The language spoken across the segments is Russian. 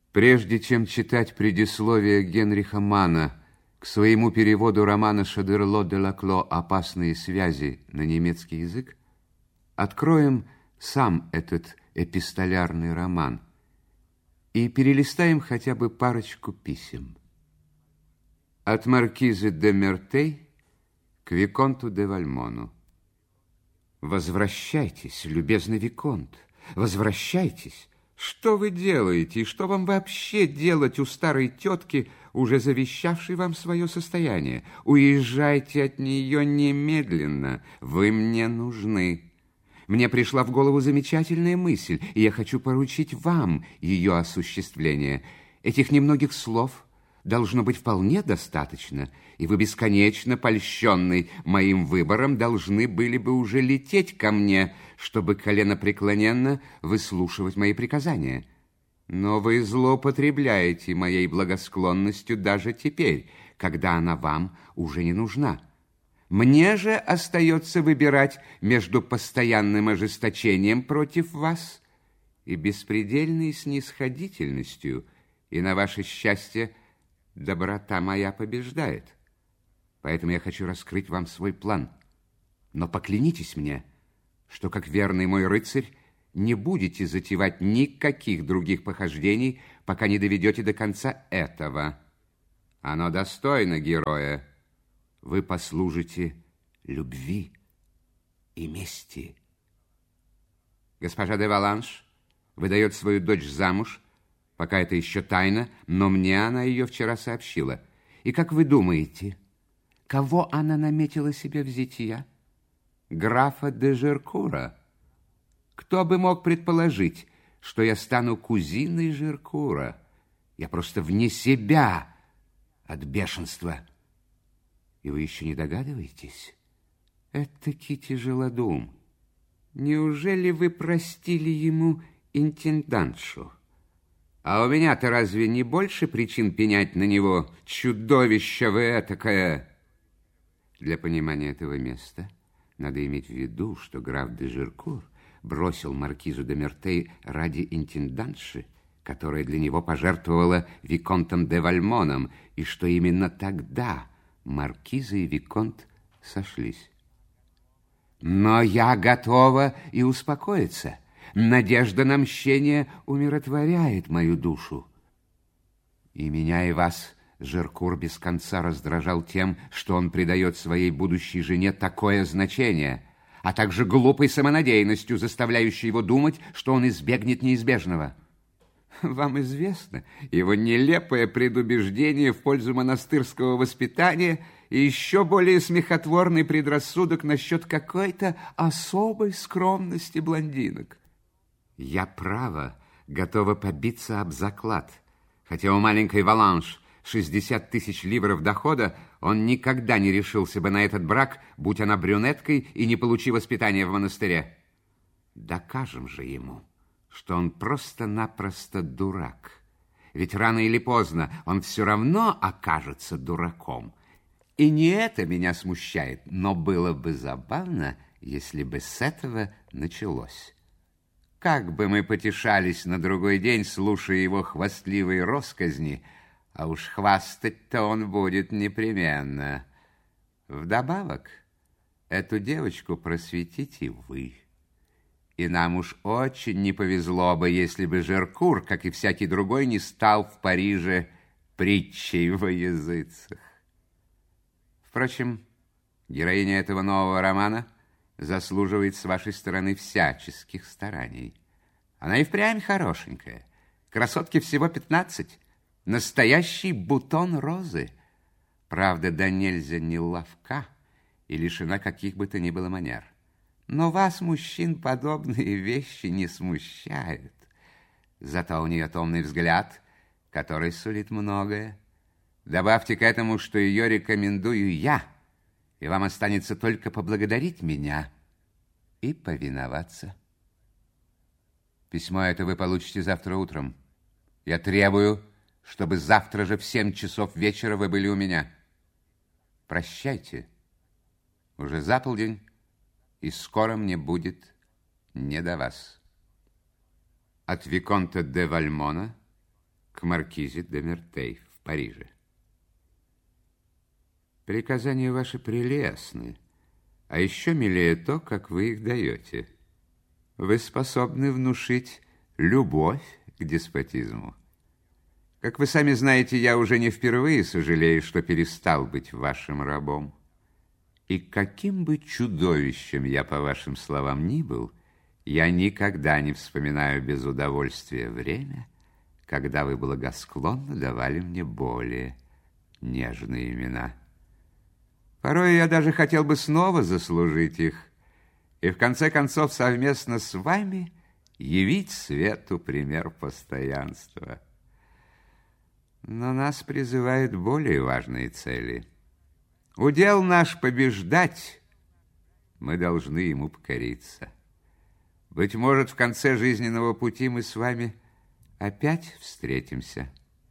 Прежде чем читать предисловие Генриха Манна к своему переводу романа Шодерло де Лакло «Опасные связи» на немецкий язык, откроем сам этот эпистолярный роман и перелистаем хотя бы парочку писем. От маркизы де Мертей к виконту де Вальмону. «Возвращайтесь, любезный виконт, возвращайтесь. Что вы делаете и что вам вообще делать у старой тетки, уже завещавшей вам свое состояние? Уезжайте от нее немедленно, вы мне нужны. Мне пришла в голову замечательная мысль, и я хочу поручить вам ее осуществление. Этих немногих слов должно быть вполне достаточно, и вы, бесконечно польщенный моим выбором, должны были бы уже лететь ко мне, чтобы коленопреклоненно выслушивать мои приказания. Но вы злоупотребляете моей благосклонностью даже теперь, когда она вам уже не нужна. Мне же остается выбирать между постоянным ожесточением против вас и беспредельной снисходительностью, и на ваше счастье доброта моя побеждает. Поэтому я хочу раскрыть вам свой план. Но поклянитесь мне, что, как верный мой рыцарь, не будете затевать никаких других похождений, пока не доведете до конца этого. Оно достойно героя. Вы послужите любви и мести. Госпожа де Валанж выдает свою дочь замуж. Пока это еще тайна, но мне она ее вчера сообщила. И как вы думаете, кого она наметила себе в зятья? Графа де Жеркура. Кто бы мог предположить, что я стану кузиной Жеркура? Я просто вне себя от бешенства. И вы еще не догадываетесь? Этакий тяжелодум. Неужели вы простили ему интендантшу? А у меня-то разве не больше причин пенять на него? Чудовище вы этакое! Для понимания этого места надо иметь в виду, что граф де Жеркур бросил маркизу де Мертей ради интендантши, которая для него пожертвовала виконтом де Вальмоном, и что именно тогда маркиза и виконт сошлись. Но я готова и успокоиться. Надежда на мщение умиротворяет мою душу. И меня, и вас Жеркур без конца раздражал тем, что он придает своей будущей жене такое значение, а также глупой самонадеянностью, заставляющей его думать, что он избегнет неизбежного. Вам известно его нелепое предубеждение в пользу монастырского воспитания и еще более смехотворный предрассудок насчет какой-то особой скромности блондинок. Я, право, готова побиться об заклад. Хотя у маленькой Валанж 60 тысяч ливров дохода, он никогда не решился бы на этот брак, будь она брюнеткой и не получив воспитания в монастыре. Докажем же ему, что он просто-напросто дурак. Ведь рано или поздно он все равно окажется дураком. И не это меня смущает, но было бы забавно, если бы с этого началось. Как бы мы потешались на другой день, слушая его хвастливые россказни, а уж хвастать-то он будет непременно. Вдобавок, эту девочку просветите вы. И нам уж очень не повезло бы, если бы Жеркур, как и всякий другой, не стал в Париже притчей во языцах. Впрочем, героиня этого нового романа заслуживает с вашей стороны всяческих стараний. Она и впрямь хорошенькая. Красотке всего 15. Настоящий бутон розы. Правда, да нельзя не ловка и лишена каких бы то ни было манер. Но вас, мужчин, подобные вещи не смущают. Зато у нее томный взгляд, который сулит многое. Добавьте к этому, что ее рекомендую я, и вам останется только поблагодарить меня и повиноваться. Письмо это вы получите завтра утром. Я требую, чтобы завтра же в 7 часов вечера вы были у меня. Прощайте. Уже за полдень, и скоро мне будет не до вас. От виконта де Вальмона к маркизе де Мертей в Париже. Приказания ваши прелестны, а еще милее то, как вы их даете. Вы способны внушить любовь к деспотизму. Как вы сами знаете, я уже не впервые сожалею, что перестал быть вашим рабом. И каким бы чудовищем я, по вашим словам, ни был, я никогда не вспоминаю без удовольствия время, когда вы благосклонно давали мне более нежные имена. Порой я даже хотел бы снова заслужить их и, в конце концов, совместно с вами явить свету пример постоянства. Но нас призывают более важные цели. Удел наш побеждать, мы должны ему покориться. Быть может, в конце жизненного пути мы с вами опять встретимся.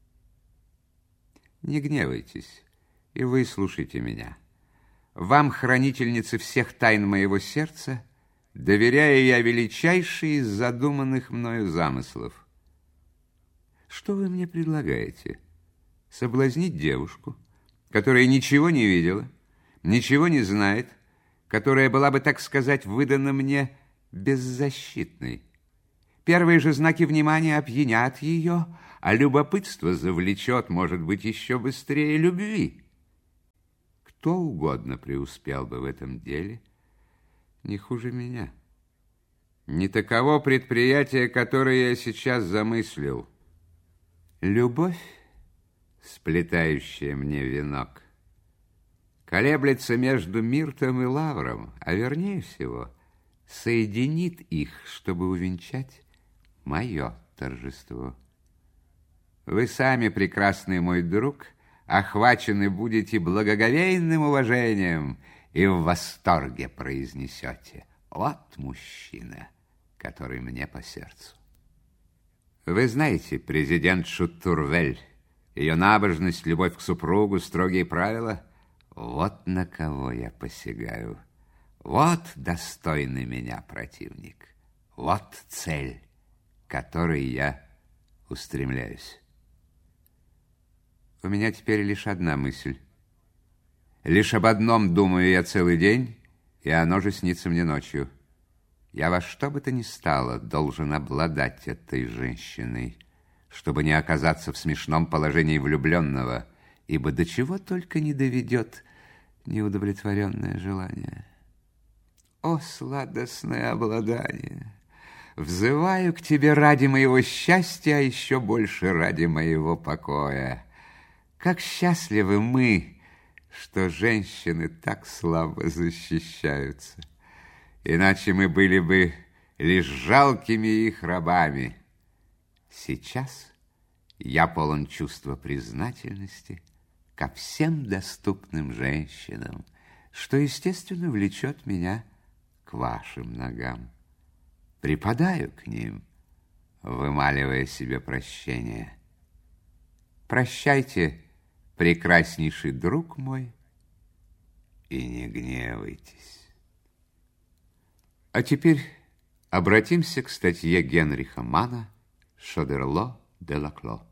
Не гневайтесь и выслушайте меня. Вам, хранительнице всех тайн моего сердца, доверяю я величайший из задуманных мною замыслов. Что вы мне предлагаете? Соблазнить девушку, которая ничего не видела, ничего не знает, которая была бы, так сказать, выдана мне беззащитной. Первые же знаки внимания опьянят ее, а любопытство завлечет, может быть, еще быстрее любви. Кто угодно преуспел бы в этом деле, не хуже меня. Не таково предприятие, которое я сейчас замыслил. Любовь, сплетающая мне венок, колеблется между миртом и лавром, а вернее всего соединит их, чтобы увенчать мое торжество. Вы сами, прекрасный мой друг, охвачены будете благоговейным уважением и в восторге произнесете: вот мужчина, который мне по сердцу. Вы знаете, президент Шутурвель, ее набожность, любовь к супругу, строгие правила. Вот на кого я посягаю. Вот достойный меня противник. Вот цель, к которой я устремляюсь. У меня теперь лишь одна мысль. Лишь об одном думаю я целый день, и оно же снится мне ночью. Я во что бы то ни стало должен обладать этой женщиной, чтобы не оказаться в смешном положении влюбленного, ибо до чего только не доведет неудовлетворенное желание. О, сладостное обладание! Взываю к тебе ради моего счастья, а еще больше ради моего покоя. Как счастливы мы, что женщины так слабо защищаются. Иначе мы были бы лишь жалкими их рабами. Сейчас я полон чувства признательности ко всем доступным женщинам, что, естественно, влечет меня к вашим ногам. Припадаю к ним, вымаливая себе прощение. Прощайте, прекраснейший друг мой, и не гневайтесь. А теперь обратимся к статье Генриха Манна «Шодерло де Лакло».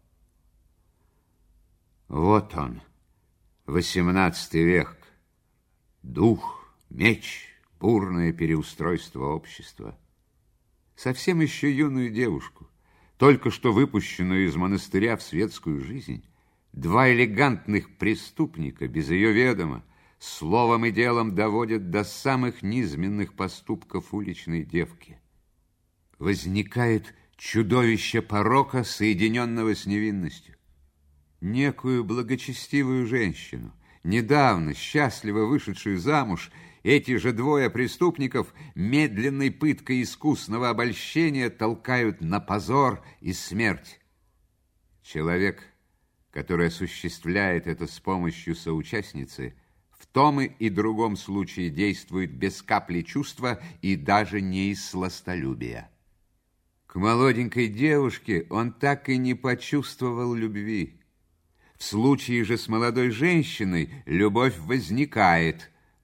Вот он, XVIII век, дух, меч, бурное переустройство общества. Совсем еще юную девушку, только что выпущенную из монастыря в светскую жизнь, два элегантных преступника без ее ведома словом и делом доводят до самых низменных поступков уличной девки. Возникает чудовище порока, соединенного с невинностью. Некую благочестивую женщину, недавно счастливо вышедшую замуж, эти же двое преступников медленной пыткой искусного обольщения толкают на позор и смерть. Человек, который осуществляет это с помощью соучастницы, в том и другом случае действует без капли чувства и даже не из сластолюбия. К молоденькой девушке он так и не почувствовал любви. В случае же с молодой женщиной любовь возникает,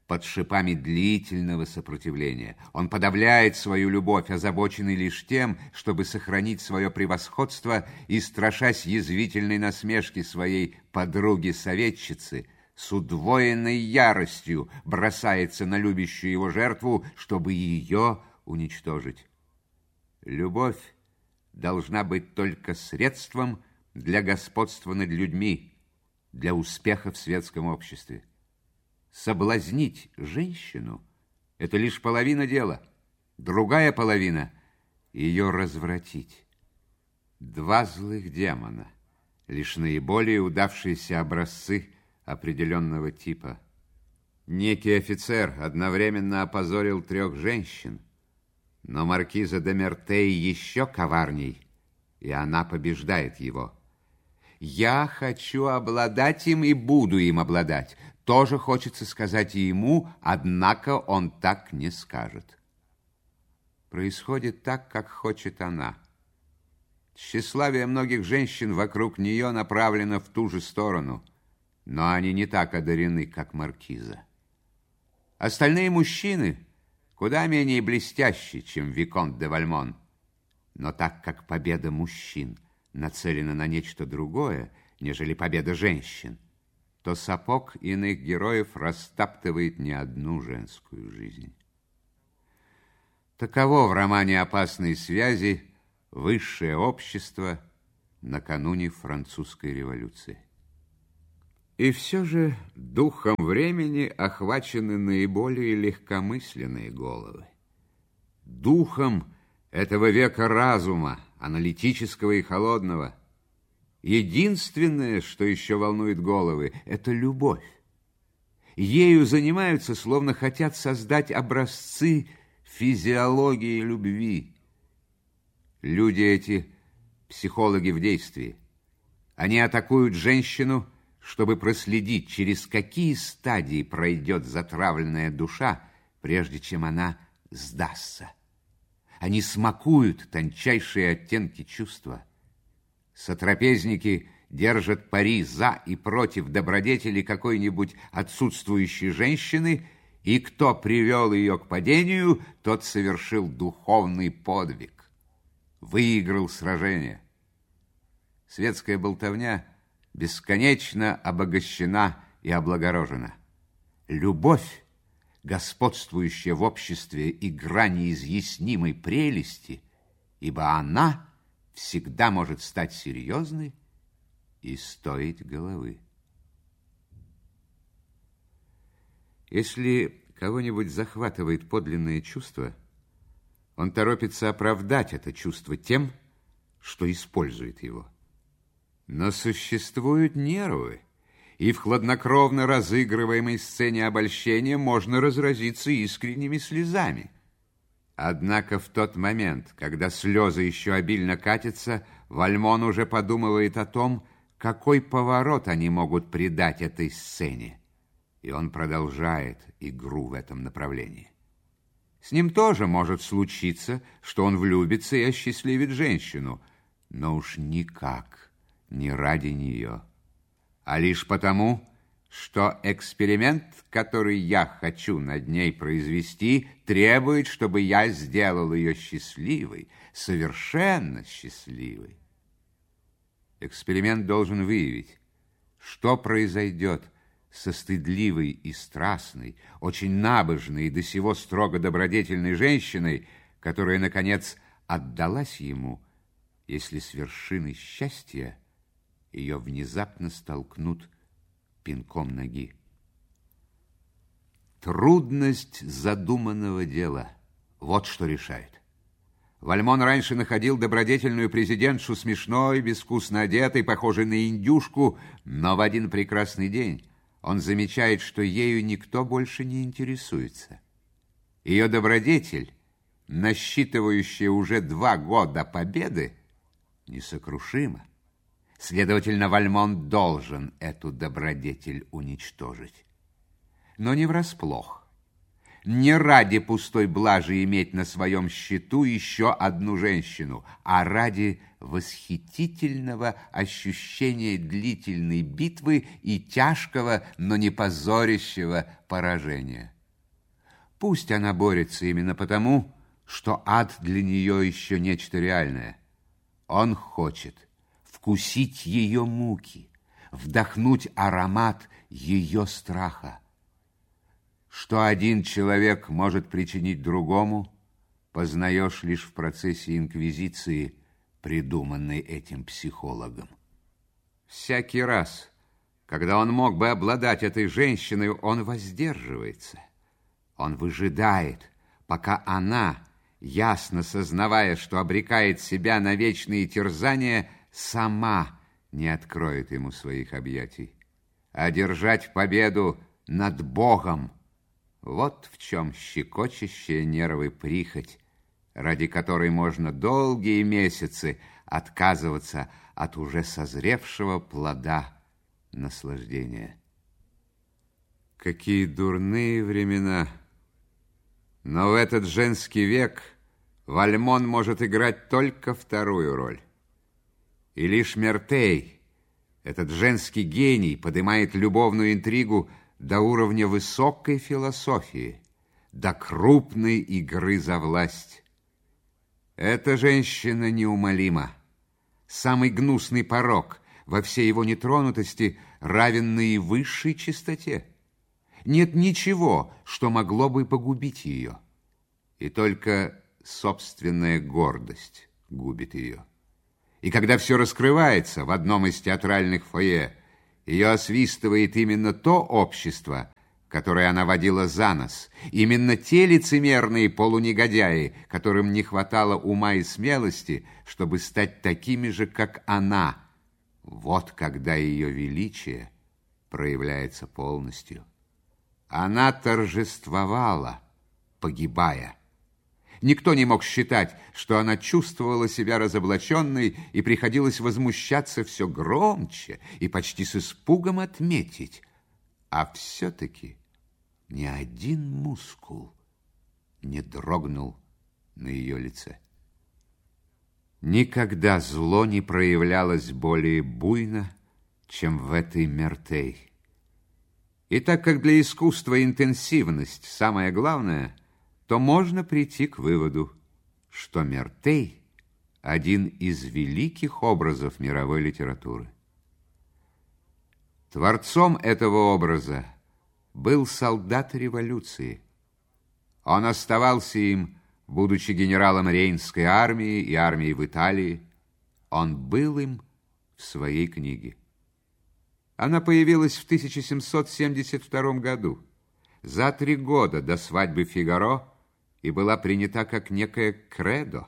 под шипами длительного сопротивления. Он подавляет свою любовь, озабоченный лишь тем, чтобы сохранить свое превосходство и, страшась язвительной насмешки своей подруги-советчицы, с удвоенной яростью бросается на любящую его жертву, чтобы ее уничтожить. Любовь должна быть только средством для господства над людьми, для успеха в светском обществе. Соблазнить женщину – это лишь половина дела. Другая половина – ее развратить. Два злых демона – лишь наиболее удавшиеся образцы определенного типа. Некий офицер одновременно опозорил 3 женщин, но маркиза де Мертей еще коварней, и она побеждает его. «Я хочу обладать им и буду им обладать». Тоже хочется сказать и ему, однако он так не скажет. Происходит так, как хочет она. Тщеславие многих женщин вокруг нее направлено в ту же сторону, но они не так одарены, как маркиза. Остальные мужчины куда менее блестящие, чем виконт де Вальмон. Но так как победа мужчин нацелена на нечто другое, нежели победа женщин, то сапог иных героев растаптывает не одну женскую жизнь. Таково в романе «Опасные связи» высшее общество накануне французской революции. И все же духом времени охвачены наиболее легкомысленные головы. Духом этого века разума, аналитического и холодного. Единственное, что еще волнует головы, это любовь. Ею занимаются, словно хотят создать образцы физиологии любви. Люди эти – психологи в действии. Они атакуют женщину, чтобы проследить, через какие стадии пройдет затравленная душа, прежде чем она сдастся. Они смакуют тончайшие оттенки чувства. Сотрапезники держат пари за и против добродетели какой-нибудь отсутствующей женщины, и кто привел ее к падению, тот совершил духовный подвиг, выиграл сражение. Светская болтовня бесконечно обогащена и облагорожена. Любовь, господствующая в обществе, игра неизъяснимой прелести, ибо она всегда может стать серьезной и стоить головы. Если кого-нибудь захватывает подлинное чувство, он торопится оправдать это чувство тем, что использует его. Но существуют нервы, и в хладнокровно разыгрываемой сцене обольщения можно разразиться искренними слезами. Однако в тот момент, когда слезы еще обильно катятся, Вальмон уже подумывает о том, какой поворот они могут придать этой сцене. И он продолжает игру в этом направлении. С ним тоже может случиться, что он влюбится и осчастливит женщину, но уж никак не ради нее, а лишь потому, что эксперимент, который я хочу над ней произвести, требует, чтобы я сделал ее счастливой, совершенно счастливой. Эксперимент должен выявить, что произойдет со стыдливой и страстной, очень набожной и до сего строго добродетельной женщиной, которая, наконец, отдалась ему, если с вершины счастья ее внезапно столкнут пинком ноги. Трудность задуманного дела – вот что решает. Вальмон раньше находил добродетельную президентшу смешной, безвкусно одетой, похожей на индюшку, но в один прекрасный день он замечает, что ею никто больше не интересуется. Ее добродетель, насчитывающая уже 2 года победы, несокрушима. Следовательно, Вальмон должен эту добродетель уничтожить. Но не врасплох. Не ради пустой блажи иметь на своем счету еще одну женщину, а ради восхитительного ощущения длительной битвы и тяжкого, но не позорящего поражения. Пусть она борется именно потому, что ад для нее еще нечто реальное. Он хочет вкусить ее муки, вдохнуть аромат ее страха. Что один человек может причинить другому, познаешь лишь в процессе инквизиции, придуманной этим психологом. Всякий раз, когда он мог бы обладать этой женщиной, он воздерживается. Он выжидает, пока она, ясно сознавая, что обрекает себя на вечные терзания, сама не откроет ему своих объятий. Одержать победу над Богом — вот в чем щекочущая нервы прихоть, ради которой можно долгие месяцы отказываться от уже созревшего плода наслаждения. Какие дурные времена! Но в этот женский век Вальмон может играть только вторую роль. И лишь Мертей, этот женский гений, поднимает любовную интригу до уровня высокой философии, до крупной игры за власть. Эта женщина неумолима. Самый гнусный порок во всей его нетронутости равен наивысшей чистоте. Нет ничего, что могло бы погубить ее. И только собственная гордость губит ее. И когда все раскрывается в одном из театральных фойе, ее освистывает именно то общество, которое она водила за нос, именно те лицемерные полунегодяи, которым не хватало ума и смелости, чтобы стать такими же, как она. Вот когда ее величие проявляется полностью. Она торжествовала, погибая. Никто не мог считать, что она чувствовала себя разоблаченной, и приходилось возмущаться все громче и почти с испугом отметить. А все-таки ни один мускул не дрогнул на ее лице. Никогда зло не проявлялось более буйно, чем в этой Мертей. И так как для искусства интенсивность самое главное, то можно прийти к выводу, что Мертей – один из великих образов мировой литературы. Творцом этого образа был солдат революции. Он оставался им, будучи генералом Рейнской армии и армии в Италии. Он был им в своей книге. Она появилась в 1772 году, за 3 года до свадьбы Фигаро, и была принята как некое кредо.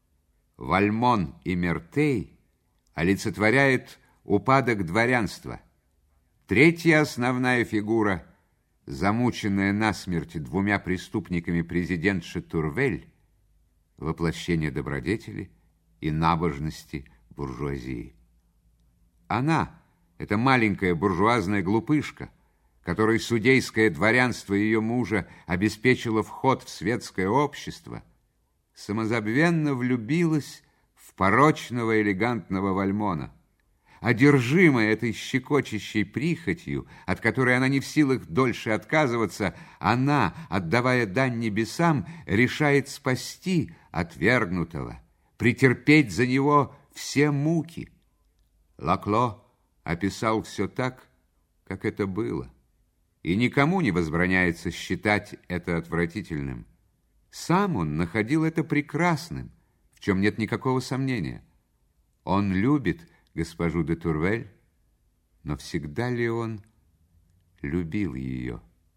Вальмон и Мертей олицетворяет упадок дворянства. Третья основная фигура, замученная насмерть 2 преступниками президентша Турвель, воплощение добродетели и набожности буржуазии. Она, эта маленькая буржуазная глупышка, которой судейское дворянство ее мужа обеспечило вход в светское общество, самозабвенно влюбилась в порочного элегантного Вальмона. Одержимая этой щекочущей прихотью, от которой она не в силах дольше отказываться, она, отдавая дань небесам, решает спасти отвергнутого, претерпеть за него все муки. Лакло описал все так, как это было, и никому не возбраняется считать это отвратительным. Сам он находил это прекрасным, в чем нет никакого сомнения. Он любит госпожу де Турвель, но всегда ли он любил ее?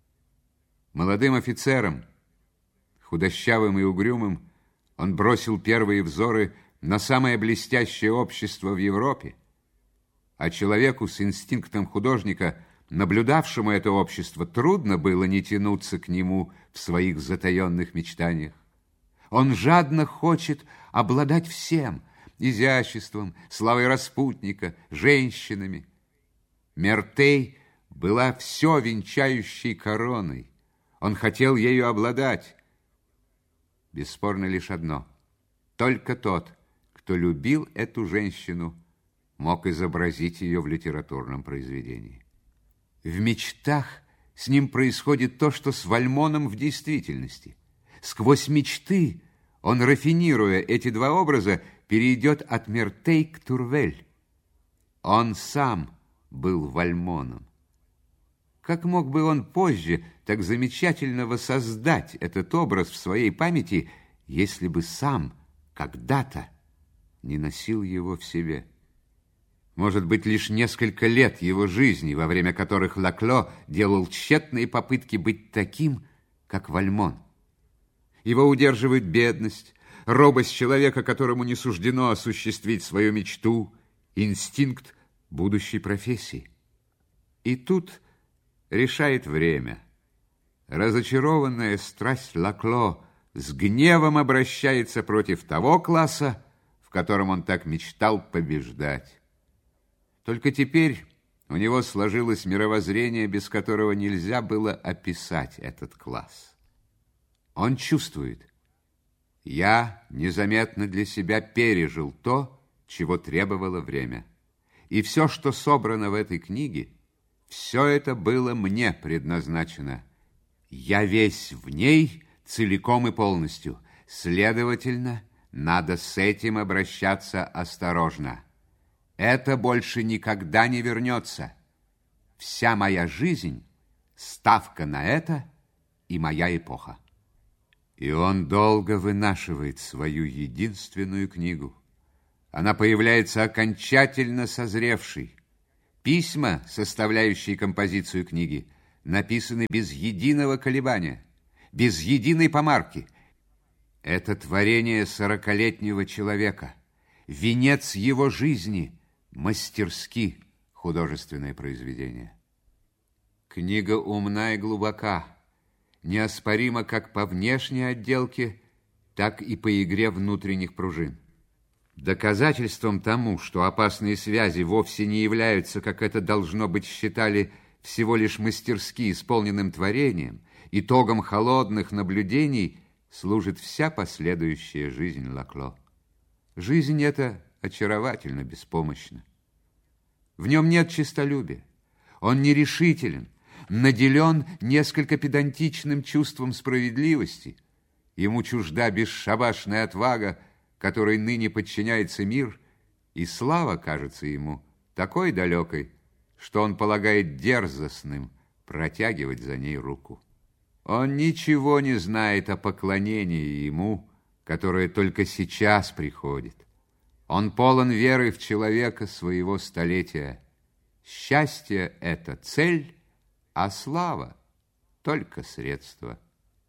Молодым офицером, худощавым и угрюмым, он бросил первые взоры на самое блестящее общество в Европе, а человеку с инстинктом художника, наблюдавшему это общество, трудно было не тянуться к нему в своих затаенных мечтаниях. Он жадно хочет обладать всем – изяществом, славой распутника, женщинами. Мертей была все венчающей короной. Он хотел ею обладать. Бесспорно лишь одно – только тот, кто любил эту женщину, мог изобразить ее в литературном произведении. В мечтах С ним происходит то, что с Вальмоном в действительности. Сквозь мечты он, рафинируя эти два образа, перейдет от Мертей к Турвель. Он сам был Вальмоном. Как мог бы он позже так замечательно воссоздать этот образ в своей памяти, если бы сам когда-то не носил его в себе? Может быть, лишь несколько лет его жизни, во время которых Лакло делал тщетные попытки быть таким, как Вальмон. Его удерживает бедность, робость человека, которому не суждено осуществить свою мечту, инстинкт будущей профессии. И тут решает время. Разочарованная страсть Лакло с гневом обращается против того класса, в котором он так мечтал побеждать. Только теперь у него сложилось мировоззрение, без которого нельзя было описать этот класс. Он чувствует: я незаметно для себя пережил то, чего требовало время. И все, что собрано в этой книге, все это было мне предназначено. Я весь в ней целиком и полностью. Следовательно, надо с этим обращаться осторожно. Это больше никогда не вернется. Вся моя жизнь — ставка на это и моя эпоха. И он долго вынашивает свою единственную книгу. Она появляется окончательно созревшей. Письма, составляющие композицию книги, написаны без единого колебания, без единой помарки. Это творение 40-летнего человека, венец его жизни, мастерски художественное произведение. Книга умна и глубока, неоспорима как по внешней отделке, так и по игре внутренних пружин. Доказательством тому, что опасные связи вовсе не являются, как это должно быть считали, всего лишь мастерски исполненным творением, итогом холодных наблюдений, служит вся последующая жизнь Лакло. Жизнь эта очаровательно беспомощна. В нем нет честолюбия, он нерешителен, наделен несколько педантичным чувством справедливости. Ему чужда бесшабашная отвага, которой ныне подчиняется мир, и слава кажется ему такой далекой, что он полагает дерзостным протягивать за ней руку. Он ничего не знает о поклонении ему, которое только сейчас приходит. Он полон веры в человека своего столетия. Счастье — это цель, а слава — только средство.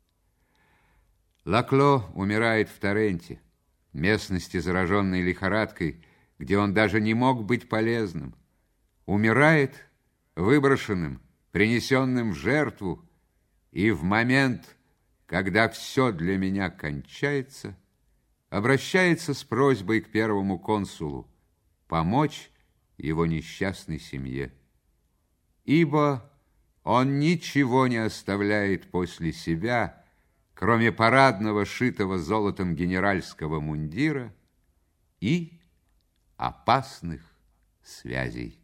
Лакло умирает в Торренте, местности, зараженной лихорадкой, где он даже не мог быть полезным. Умирает выброшенным, принесенным в жертву, и в момент, когда все для меня кончается, обращается с просьбой к первому консулу помочь его несчастной семье. Ибо он ничего не оставляет после себя, кроме парадного, шитого золотом генеральского мундира и опасных связей.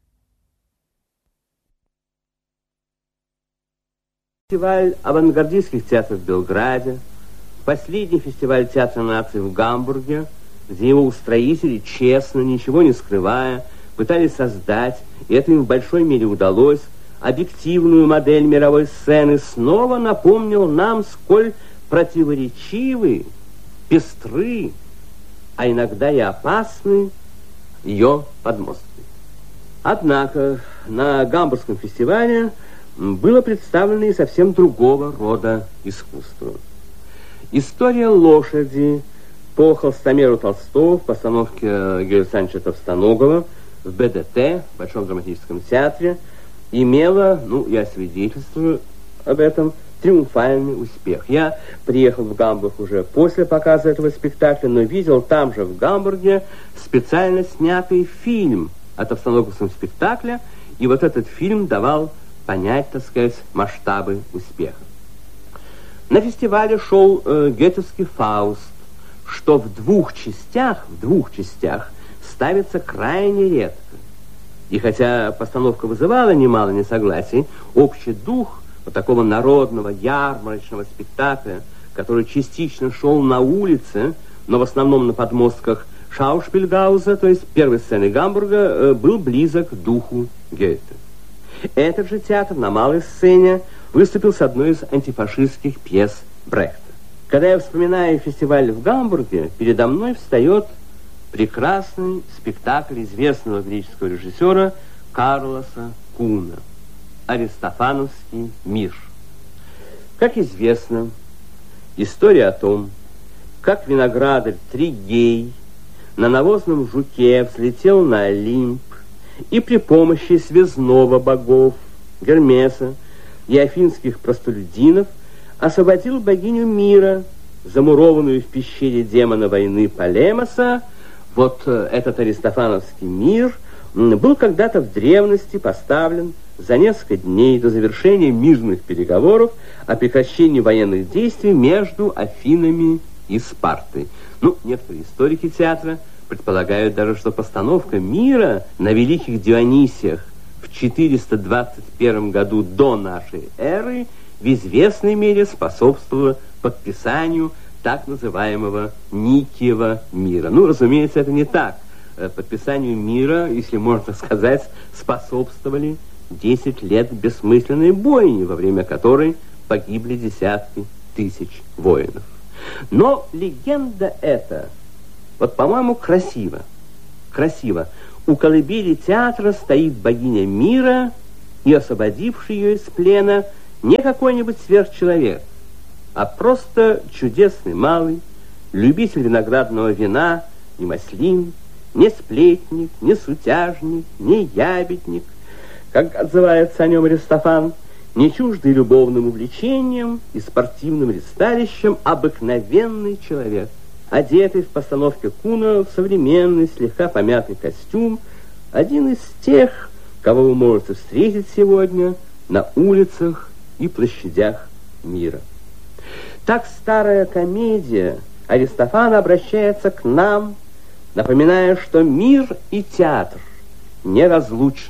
Фестиваль авангардистских театров в Белграде, последний фестиваль театра наций в Гамбурге, где его устроители, честно, ничего не скрывая, пытались создать, и это им в большой мере удалось, объективную модель мировой сцены, снова напомнил нам, сколь противоречивы, пестры, а иногда и опасны ее подмостки. Однако на Гамбургском фестивале было представлено и совсем другого рода искусство. История лошади по Холстомеру Толстого в постановке Георгия Александровича Товстоногова в БДТ, в Большом драматическом театре, имела, я свидетельствую об этом, триумфальный успех. Я приехал в Гамбург уже после показа этого спектакля, но видел там же, в Гамбурге, специально снятый фильм о Товстоноговском спектакле, и вот этот фильм давал понять, так сказать, масштабы успеха. На фестивале шел гетевский Фауст, что в двух частях ставится крайне редко. И хотя постановка вызывала немало несогласий, общий дух вот такого народного, ярмарочного спектакля, который частично шел на улице, но в основном на подмостках Шаушпильгауза, то есть первой сцены Гамбурга, был близок к духу Гёте. Этот же театр на малой сцене выступил с одной из антифашистских пьес Брехта. Когда я вспоминаю фестиваль в Гамбурге, передо мной встает прекрасный спектакль известного греческого режиссера Карлоса Куна «Аристофановский мир». Как известно, история о том, как виноградарь Тригей на навозном жуке взлетел на Олимп и при помощи связного богов Гермеса и афинских простолюдинов освободил богиню мира, замурованную в пещере демона войны Полемоса. Вот этот аристофановский мир был когда-то в древности поставлен за несколько дней до завершения мирных переговоров о прекращении военных действий между Афинами и Спартой. Ну, некоторые историки театра предполагают даже, что постановка мира на Великих Дионисиях в 421 году до нашей эры в известной мере способствовала подписанию так называемого Никиева мира. Ну, разумеется, это не так. Подписанию мира, если можно сказать, способствовали 10 лет бессмысленной бойни, во время которой погибли десятки тысяч воинов. Но легенда эта, вот, по-моему, красиво. У колыбели театра стоит богиня мира, и освободивший ее из плена не какой-нибудь сверхчеловек, а просто чудесный малый, любитель виноградного вина и маслин, не сплетник, не сутяжник, не ябедник, как отзывается о нем Аристофан, не чуждый любовным увлечением и спортивным ристалищем, обыкновенный человек, одетый в постановке Куна в современный, слегка помятый костюм, один из тех, кого вы можете встретить сегодня на улицах и площадях мира. Так старая комедия Аристофана обращается к нам, напоминая, что мир и театр неразлучны.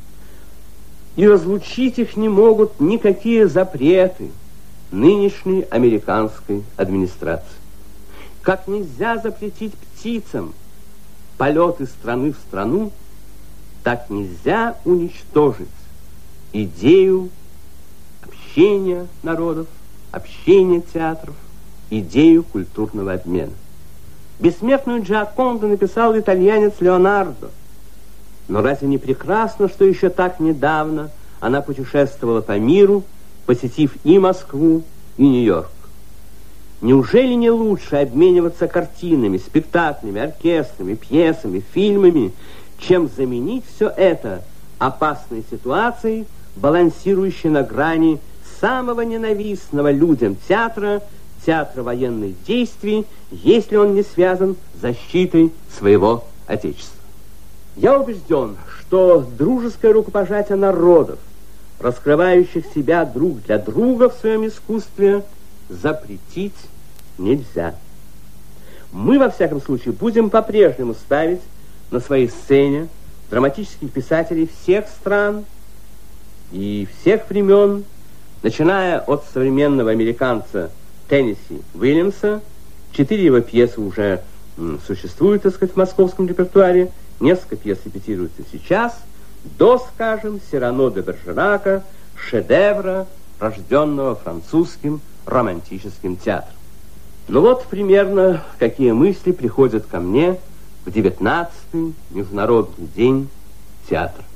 И разлучить их не могут никакие запреты нынешней американской администрации. Как нельзя запретить птицам полет из страны в страну, так нельзя уничтожить идею общения народов, общения театров, идею культурного обмена. Бессмертную Джиаконду написал итальянец Леонардо. Но разве не прекрасно, что еще так недавно она путешествовала по миру, посетив и Москву, и Нью-Йорк? Неужели не лучше обмениваться картинами, спектаклями, оркестрами, пьесами, фильмами, чем заменить все это опасной ситуацией, балансирующей на грани самого ненавистного людям театра военных действий, если он не связан с защитой своего Отечества? Я убежден, что дружеское рукопожатие народов, раскрывающих себя друг для друга в своем искусстве, запретить нельзя. Мы, во всяком случае, будем по-прежнему ставить на своей сцене драматических писателей всех стран и всех времен, начиная от современного американца Теннесси Уильямса. 4 его пьесы уже существуют, так сказать, в московском репертуаре. Несколько пьес репетируются сейчас, до, скажем, Сирано де Бержерака, шедевра, рожденного французским романтическим театром. Ну вот примерно какие мысли приходят ко мне в 19-й Международный день театра.